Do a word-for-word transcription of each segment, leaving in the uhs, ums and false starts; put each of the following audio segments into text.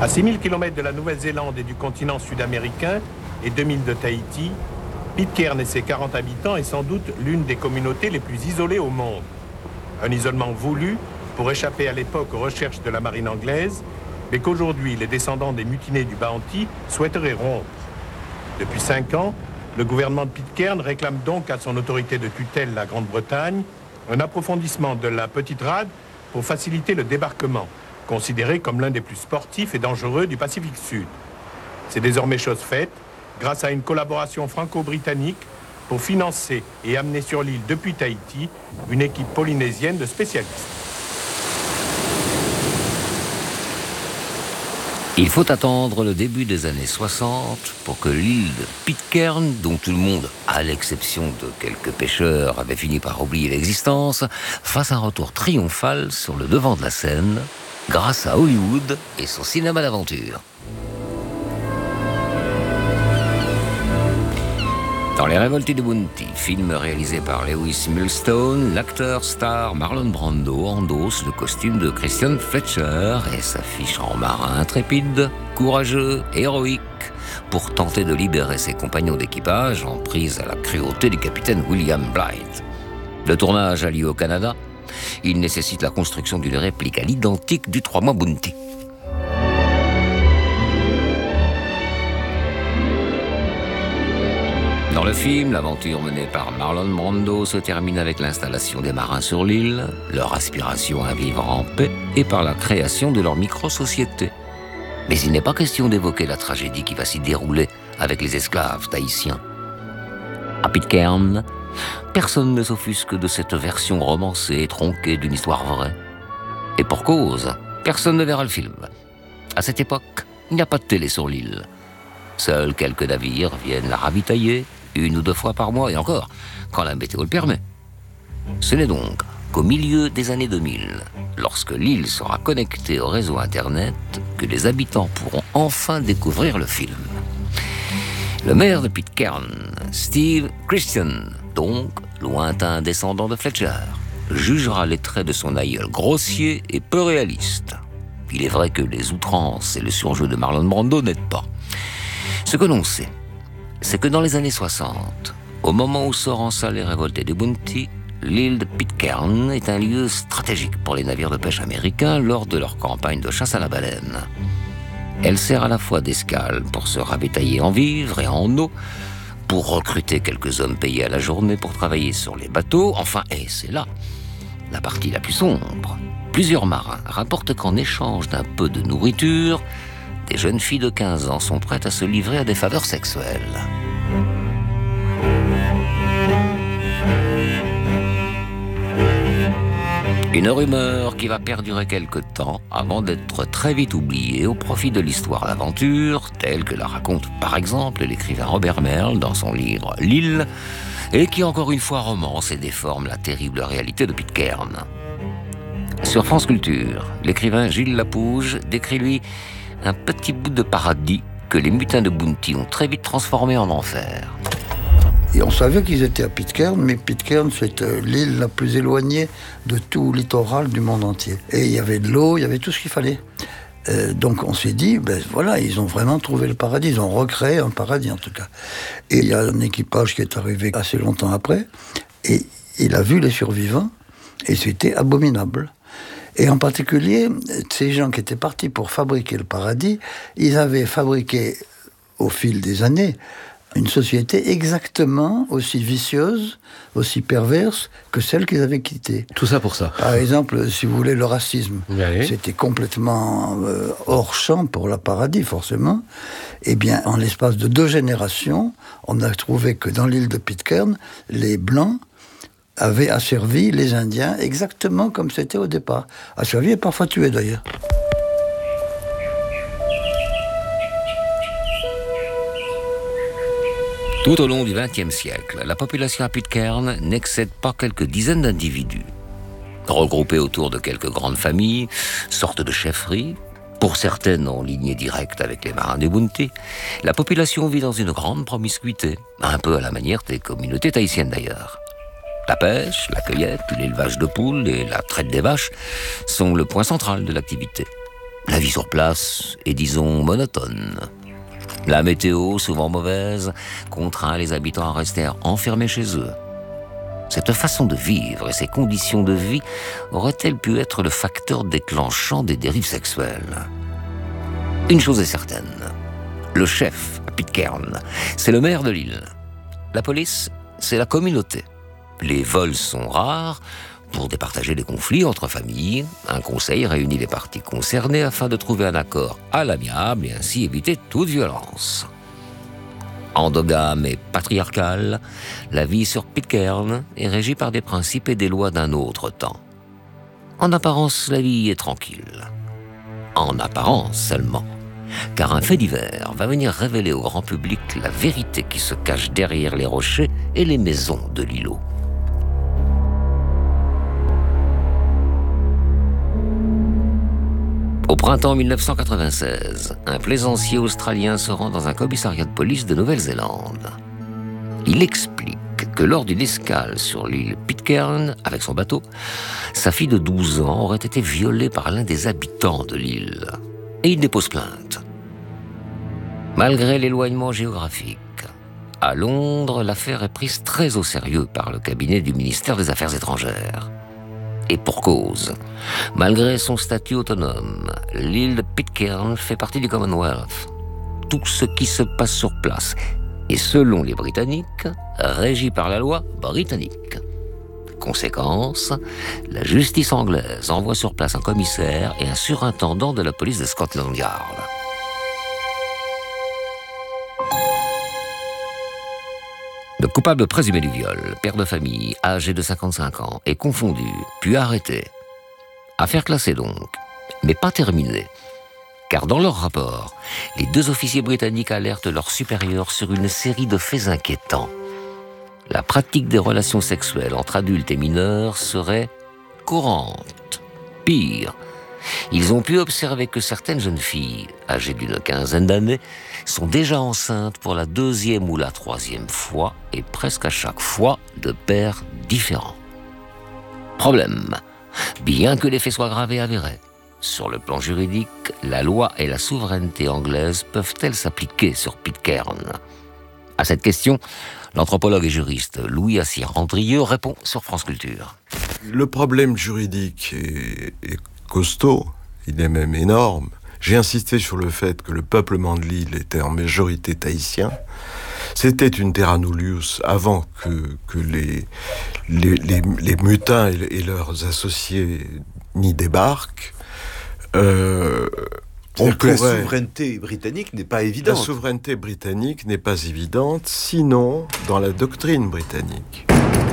À six mille kilomètres de la Nouvelle-Zélande et du continent sud-américain et deux mille de Tahiti, Pitcairn et ses quarante habitants est sans doute l'une des communautés les plus isolées au monde. Un isolement voulu pour échapper à l'époque aux recherches de la marine anglaise, mais qu'aujourd'hui les descendants des mutinés du Bounty souhaiteraient rompre. Depuis cinq ans, le gouvernement de Pitcairn réclame donc à son autorité de tutelle, la Grande-Bretagne, un approfondissement de la petite rade pour faciliter le débarquement, considéré comme l'un des plus sportifs et dangereux du Pacifique Sud. C'est désormais chose faite, grâce à une collaboration franco-britannique pour financer et amener sur l'île depuis Tahiti une équipe polynésienne de spécialistes. Il faut attendre le début des années soixante pour que l'île de Pitcairn, dont tout le monde, à l'exception de quelques pêcheurs, avait fini par oublier l'existence, fasse un retour triomphal sur le devant de la scène, grâce à Hollywood et son cinéma d'aventure. Dans Les Révoltés de Bounty, film réalisé par Lewis Milestone, l'acteur star Marlon Brando endosse le costume de Christian Fletcher et s'affiche en marin intrépide, courageux, héroïque, pour tenter de libérer ses compagnons d'équipage en prise à la cruauté du capitaine William Blythe. Le tournage a lieu au Canada. Il nécessite la construction d'une réplique à l'identique du trois mois Bounty. Dans le film, l'aventure menée par Marlon Brando se termine avec l'installation des marins sur l'île, leur aspiration à vivre en paix et par la création de leur micro-société. Mais il n'est pas question d'évoquer la tragédie qui va s'y dérouler avec les esclaves tahitiens. À Pitcairn, personne ne s'offusque de cette version romancée et tronquée d'une histoire vraie. Et pour cause, personne ne verra le film. À cette époque, il n'y a pas de télé sur l'île. Seuls quelques navires viennent la ravitailler, une ou deux fois par mois, et encore, quand la météo le permet. Ce n'est donc qu'au milieu des années deux mille, lorsque l'île sera connectée au réseau Internet, que les habitants pourront enfin découvrir le film. Le maire de Pitcairn, Steve Christian, donc lointain descendant de Fletcher, jugera les traits de son aïeul grossier et peu réaliste. Il est vrai que les outrances et le surjeu de Marlon Brando n'aident pas. Ce que l'on sait, c'est que dans les années soixante, au moment où sort en salle Les Révoltés de Bounty, l'île de Pitcairn est un lieu stratégique pour les navires de pêche américains lors de leur campagne de chasse à la baleine. Elle sert à la fois d'escale pour se ravitailler en vivres et en eau, pour recruter quelques hommes payés à la journée pour travailler sur les bateaux, enfin, et c'est là la partie la plus sombre. Plusieurs marins rapportent qu'en échange d'un peu de nourriture, des jeunes filles de quinze ans sont prêtes à se livrer à des faveurs sexuelles. Une rumeur qui va perdurer quelque temps avant d'être très vite oubliée au profit de l'histoire d'aventure, telle que la raconte par exemple l'écrivain Robert Merle dans son livre « L'île », et qui encore une fois romance et déforme la terrible réalité de Pitcairn. Sur France Culture, l'écrivain Gilles Lapouge décrit lui un petit bout de paradis que les mutins de Bounty ont très vite transformé en enfer. Et on savait qu'ils étaient à Pitcairn, mais Pitcairn, c'est l'île la plus éloignée de tout littoral du monde entier. Et il y avait de l'eau, il y avait tout ce qu'il fallait. Euh, donc on s'est dit, ben voilà, ils ont vraiment trouvé le paradis, ils ont recréé un paradis en tout cas. Et il y a un équipage qui est arrivé assez longtemps après, et il a vu les survivants, et c'était abominable. Et en particulier, ces gens qui étaient partis pour fabriquer le paradis, ils avaient fabriqué, au fil des années, une société exactement aussi vicieuse, aussi perverse que celle qu'ils avaient quittée. Tout ça pour ça. Par exemple, si vous voulez, le racisme. Oui. C'était complètement euh, hors champ pour le paradis, forcément. Eh bien, en l'espace de deux générations, on a trouvé que dans l'île de Pitcairn, les Blancs avaient asservi les Indiens exactement comme c'était au départ. Asservi et parfois tués d'ailleurs. Tout au long du vingtième siècle, la population à Pitcairn n'excède pas quelques dizaines d'individus. Regroupés autour de quelques grandes familles, sortes de chefferies, pour certaines en lignée directe avec les marins du Bounty, la population vit dans une grande promiscuité, un peu à la manière des communautés tahitiennes d'ailleurs. La pêche, la cueillette, l'élevage de poules et la traite des vaches sont le point central de l'activité. La vie sur place est, disons, monotone. La météo, souvent mauvaise, contraint les habitants à rester enfermés chez eux. Cette façon de vivre et ces conditions de vie auraient-elles pu être le facteur déclenchant des dérives sexuelles ? Une chose est certaine, le chef à Pitcairn, c'est le maire de l'île. La police, c'est la communauté. Les vols sont rares. Pour départager les conflits entre familles, un conseil réunit les parties concernées afin de trouver un accord à l'amiable et ainsi éviter toute violence. Endogame et patriarcale, la vie sur Pitcairn est régie par des principes et des lois d'un autre temps. En apparence, la vie est tranquille. En apparence seulement, car un fait divers va venir révéler au grand public la vérité qui se cache derrière les rochers et les maisons de l'îlot. Au printemps mille neuf cent quatre-vingt-seize, un plaisancier australien se rend dans un commissariat de police de Nouvelle-Zélande. Il explique que lors d'une escale sur l'île Pitcairn, avec son bateau, sa fille de douze ans aurait été violée par l'un des habitants de l'île. Et il dépose plainte. Malgré l'éloignement géographique, à Londres, l'affaire est prise très au sérieux par le cabinet du ministère des Affaires étrangères. Et pour cause, malgré son statut autonome, l'île de Pitcairn fait partie du Commonwealth. Tout ce qui se passe sur place est, selon les Britanniques, régi par la loi britannique. Conséquence, la justice anglaise envoie sur place un commissaire et un surintendant de la police de Scotland Yard. Le coupable présumé du viol, père de famille, âgé de cinquante-cinq ans, est confondu, puis arrêté. Affaire classée donc, mais pas terminée. Car dans leur rapport, les deux officiers britanniques alertent leurs supérieurs sur une série de faits inquiétants. La pratique des relations sexuelles entre adultes et mineurs serait courante. Pire, ils ont pu observer que certaines jeunes filles, âgées d'une quinzaine d'années, sont déjà enceintes pour la deuxième ou la troisième fois, et presque à chaque fois de pères différents. Problème, bien que les faits soient graves et avérés, sur le plan juridique, la loi et la souveraineté anglaise peuvent-elles s'appliquer sur Pitcairn ? À cette question, l'anthropologue et juriste Louis Assire-Andrieux répond sur France Culture. Le problème juridique est, est costaud, il est même énorme. J'ai insisté sur le fait que le peuplement de l'île était en majorité tahitien. C'était une terra nullius avant que, que les, les, les, les mutins et, et leurs associés n'y débarquent. Euh, on C'est-à-dire que pourrait... la souveraineté britannique n'est pas évidente. La souveraineté britannique n'est pas évidente, sinon dans la doctrine britannique.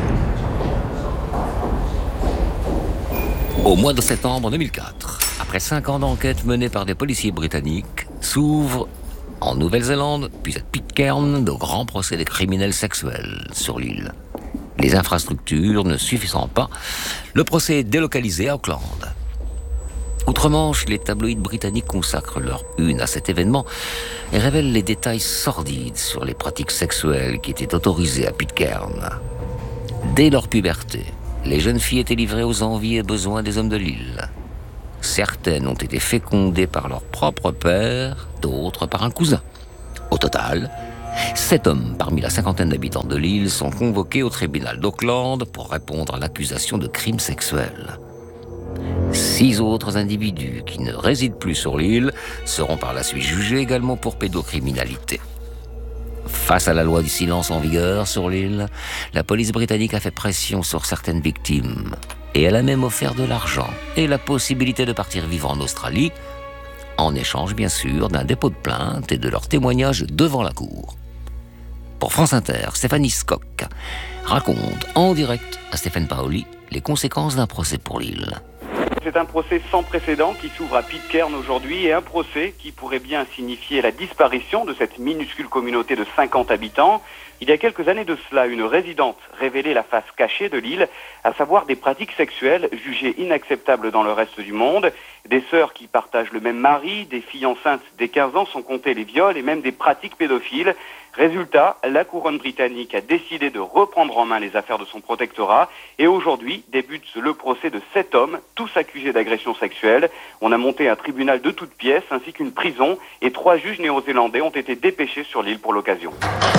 Au mois de septembre deux mille quatre, après cinq ans d'enquête menée par des policiers britanniques, s'ouvrent en Nouvelle-Zélande, puis à Pitcairn, de grands procès des criminels sexuels sur l'île. Les infrastructures ne suffisant pas, le procès est délocalisé à Auckland. Outre-Manche, les tabloïds britanniques consacrent leur une à cet événement et révèlent les détails sordides sur les pratiques sexuelles qui étaient autorisées à Pitcairn. Dès leur puberté, les jeunes filles étaient livrées aux envies et besoins des hommes de l'île. Certaines ont été fécondées par leur propre père, d'autres par un cousin. Au total, sept hommes parmi la cinquantaine d'habitants de l'île sont convoqués au tribunal d'Auckland pour répondre à l'accusation de crimes sexuels. Six autres individus qui ne résident plus sur l'île seront par la suite jugés également pour pédocriminalité. Face à la loi du silence en vigueur sur l'île, la police britannique a fait pression sur certaines victimes et elle a même offert de l'argent et la possibilité de partir vivre en Australie, en échange bien sûr d'un dépôt de plainte et de leur témoignage devant la cour. Pour France Inter, Stéphanie Scocq raconte en direct à Stéphane Paoli les conséquences d'un procès pour l'île. C'est un procès sans précédent qui s'ouvre à Pitcairn aujourd'hui et un procès qui pourrait bien signifier la disparition de cette minuscule communauté de cinquante habitants. Il y a quelques années de cela, une résidente révélait la face cachée de l'île, à savoir des pratiques sexuelles jugées inacceptables dans le reste du monde. Des sœurs qui partagent le même mari, des filles enceintes dès quinze ans sont comptées les viols et même des pratiques pédophiles. Résultat, la couronne britannique a décidé de reprendre en main les affaires de son protectorat et aujourd'hui débute le procès de sept hommes, tous accusés d'agression sexuelle. On a monté un tribunal de toutes pièces ainsi qu'une prison et trois juges néo-zélandais ont été dépêchés sur l'île pour l'occasion.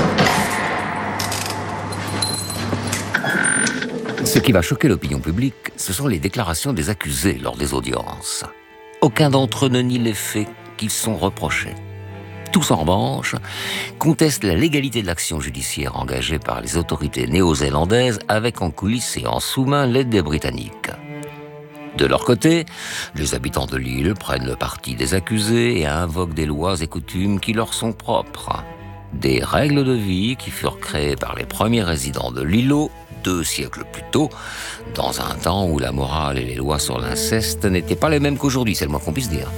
Ce qui va choquer l'opinion publique, ce sont les déclarations des accusés lors des audiences. Aucun d'entre eux ne nie les faits qu'ils sont reprochés. Tous, en revanche, contestent la légalité de l'action judiciaire engagée par les autorités néo-zélandaises avec en coulisses et en sous-main l'aide des Britanniques. De leur côté, les habitants de l'île prennent le parti des accusés et invoquent des lois et coutumes qui leur sont propres. Des règles de vie qui furent créées par les premiers résidents de l'îlot deux siècles plus tôt, dans un temps où la morale et les lois sur l'inceste n'étaient pas les mêmes qu'aujourd'hui, c'est le moins qu'on puisse dire.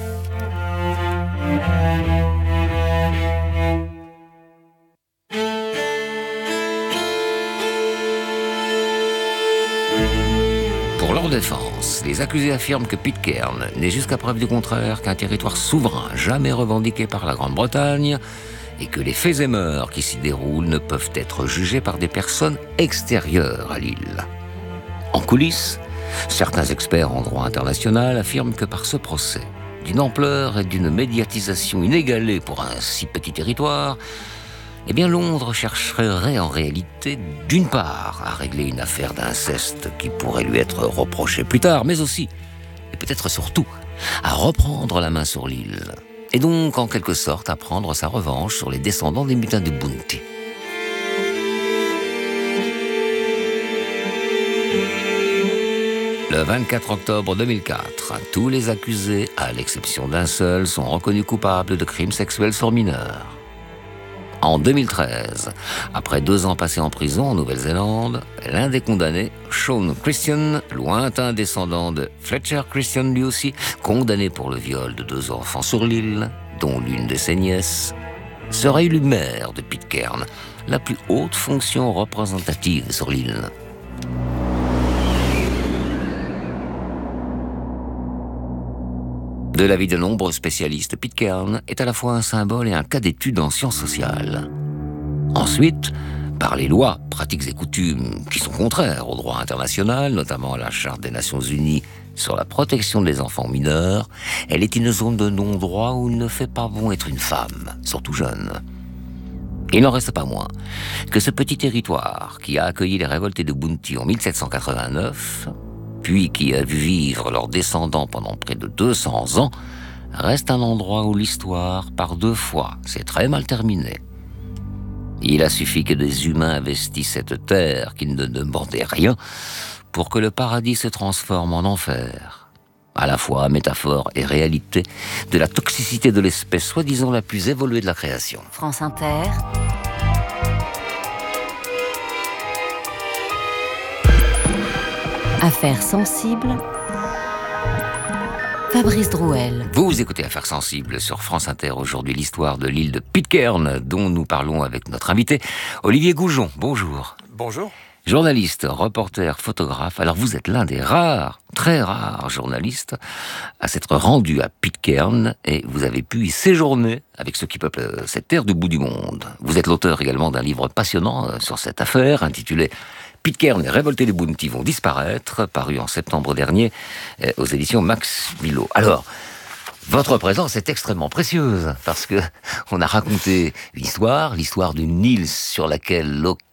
Pour leur défense, les accusés affirment que Pitcairn n'est jusqu'à preuve du contraire qu'un territoire souverain jamais revendiqué par la Grande-Bretagne et que les faits et mœurs qui s'y déroulent ne peuvent être jugés par des personnes extérieures à l'île. En coulisses, certains experts en droit international affirment que par ce procès, d'une ampleur et d'une médiatisation inégalée pour un si petit territoire, eh bien Londres chercherait en réalité, d'une part, à régler une affaire d'inceste qui pourrait lui être reprochée plus tard, mais aussi, et peut-être surtout, à reprendre la main sur l'île, et donc en quelque sorte à prendre sa revanche sur les descendants des mutins de Bounty. Le vingt-quatre octobre deux mille quatre, tous les accusés, à l'exception d'un seul, sont reconnus coupables de crimes sexuels sur mineurs. En deux mille treize, après deux ans passés en prison en Nouvelle-Zélande, l'un des condamnés, Sean Christian, lointain descendant de Fletcher Christian lui aussi, condamné pour le viol de deux enfants sur l'île, dont l'une de ses nièces, sera élu maire de Pitcairn, la plus haute fonction représentative sur l'île. De l'avis de nombreux spécialistes, Pitcairn est à la fois un symbole et un cas d'étude en sciences sociales. Ensuite, par les lois, pratiques et coutumes qui sont contraires au droit international, notamment à la Charte des Nations Unies sur la protection des enfants mineurs, elle est une zone de non-droit où il ne fait pas bon être une femme, surtout jeune. Il n'en reste pas moins que ce petit territoire qui a accueilli les révoltés de Bounty en mille sept cent quatre-vingt-neuf, puis qui a vu vivre leurs descendants pendant près de deux cents ans, reste un endroit où l'histoire, par deux fois, s'est très mal terminée. Il a suffi que des humains investissent cette terre qui ne demandait rien pour que le paradis se transforme en enfer. À la fois métaphore et réalité de la toxicité de l'espèce soi-disant la plus évoluée de la création. France Inter. Affaires sensibles. Fabrice Drouel. Vous écoutez Affaires sensibles sur France Inter. Aujourd'hui, l'histoire de l'île de Pitcairn, dont nous parlons avec notre invité, Olivier Goujon. Bonjour. Bonjour. Journaliste, reporter, photographe. Alors vous êtes l'un des rares, très rares journalistes à s'être rendu à Pitcairn et vous avez pu y séjourner avec ceux qui peuplent cette terre du bout du monde. Vous êtes l'auteur également d'un livre passionnant sur cette affaire intitulé Pitcairn, les révoltés des Bounty vont disparaître, paru en septembre dernier euh, aux éditions Max Milo. Alors, votre présence est extrêmement précieuse parce que on a raconté une histoire, l'histoire d'une île sur laquelle